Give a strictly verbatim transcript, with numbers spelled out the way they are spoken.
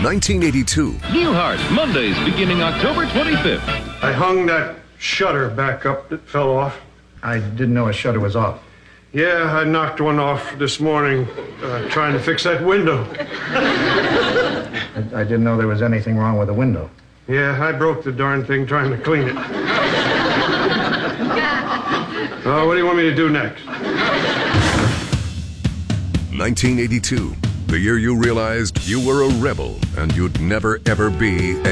nineteen eighty-two. Newhart, Mondays beginning October twenty-fifth. I hung that shutter back up that fell off. I didn't know a shutter was off. Yeah, I knocked one off this morning uh, trying to fix that window. I, I didn't know there was anything wrong with the window. Yeah, I broke the darn thing trying to clean it. Oh, what do you want me to do next? nineteen eighty-two. The year you realized you were a rebel and you'd never, ever be